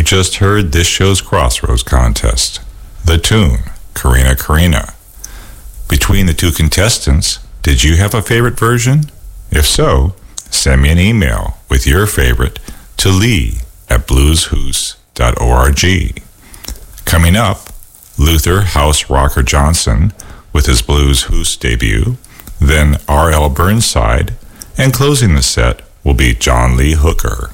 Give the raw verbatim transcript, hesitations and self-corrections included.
You just heard this show's Crossroads contest. The tune, Karina Karina. Between the two contestants, did you have a favorite version? If so, send me an email with your favorite to lee at blueshoose dot org. Coming up, Luther House Rocker Johnson with his Blues Hoose debut, then R L Burnside, and closing the set will be John Lee Hooker.